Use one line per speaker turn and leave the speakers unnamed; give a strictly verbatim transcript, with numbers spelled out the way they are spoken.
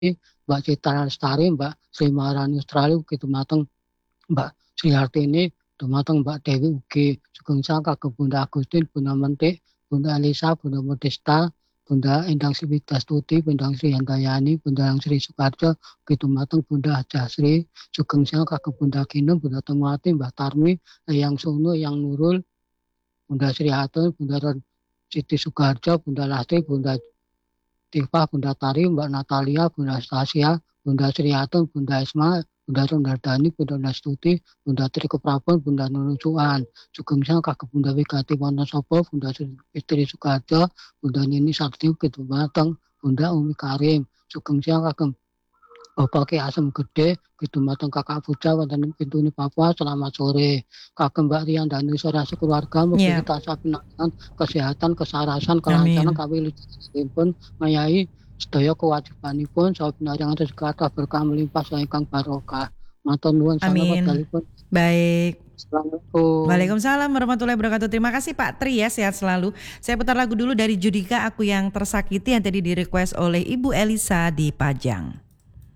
Mbak Citra Lestari, Mbak Sri Maharani Australia ugi dumateng Mbak Sri Hartini, dumateng Mbak Dewi ugi sugeng saka kagem Bunda Agustin, Bunda Mentik, Bunda Elisa, Bunda Modesta, Bunda Endang Sri Widastuti, Bunda Sri Handayani, Bunda Sri Soekarjo, ugi dumateng Bunda Hajah Sri, sugeng saka kagem Bunda Kinun, Bunda Tumuwati, Mbah Tarmi, Eyang Sunu, Eyang Nurul, Bunda Sri Hatun, Bunda Siti Soekarjo, Bunda Lasti, Bunda Tifah, Bunda Tari, Mbak Natalia, Bunda Stasia, Bunda Sri Hatun, Bunda Isma, Bunda Rundardani, Bunda Nastuti, Bunda Triko Prabon, Bunda Nunusuan, Sugeng Sang Kakek Bunda Wigati Wonosobo, Bunda Sri Istri Soekarjo, Bunda Nini Sakti Kidumateng, Bunda Umi Karim, Sugeng Sang Kakek Bapak Ki Asem Gede, Kidumateng Kakak Puja, wonten ing Pintune Papua, selamat sore. Kagem Mbak Riyandani Sora sekeluarga, mugi
Ya,
tansah pinanganten kesehatan, kesarasan, kelancaran,
amin.
kawilujenganipun, mayahi sedaya kewajibanipun, saha pinaringan rezeki kathah berkah melimpah saha ingkang barokah. Matur nuwun sanget
Amin.
wekdalipun.
Baik.
Assalamualaikum.
Waalaikumsalam warahmatullahi wabarakatuh. Terima kasih Pak Tri ya, sehat selalu. Saya putar lagu dulu dari Judika, Aku Yang Tersakiti, yang tadi di request oleh Ibu Elisa di Pajang.